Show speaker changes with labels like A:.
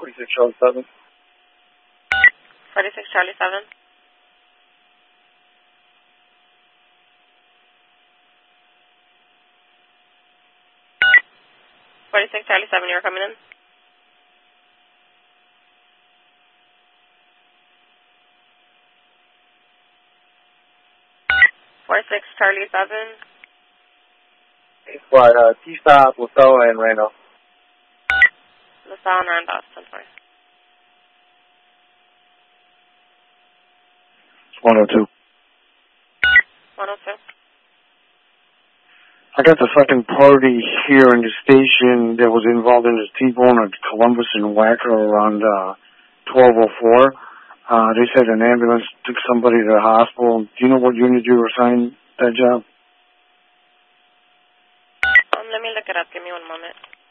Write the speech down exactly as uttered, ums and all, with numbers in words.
A: forty-six Charlie seven.
B: forty-six Charlie seven. forty-six Charlie seven, you're coming in? forty-six Charlie seven.
A: Fly, uh, T-Stop, LaSalle, and Randolph.
B: LaSalle and Randolph, ten four.
A: one oh two.
B: one oh two.
A: I got the second party here in the station that was involved in this T-bone at Columbus and Wacker around uh, twelve oh four. Uh, they said an ambulance took somebody to the hospital. Do you know what unit you were assigned that job?
B: Um, let me look it up. Give me one moment.